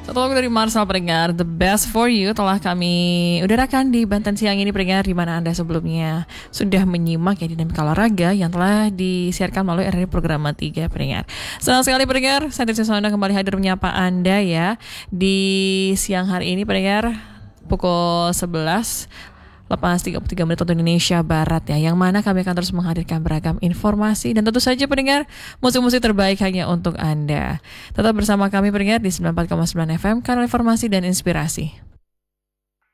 Satu lagu dari Marcel pendengar, The Best For You telah kami udarakan di Banten siang ini pendengar, di mana Anda sebelumnya sudah menyimak ya dinamika olahraga yang telah disiarkan melalui RRI Programa 3 pendengar. Senang sekali pendengar, saya Tirsa Sonda kembali hadir menyapa Anda ya di siang hari ini pendengar pukul 11. Lepas 33 menit waktu Indonesia Barat ya, yang mana kami akan terus menghadirkan beragam informasi dan tentu saja pendengar musik-musik terbaik hanya untuk Anda. Tetap bersama kami pendengar di 94,9 FM, kanal informasi dan inspirasi.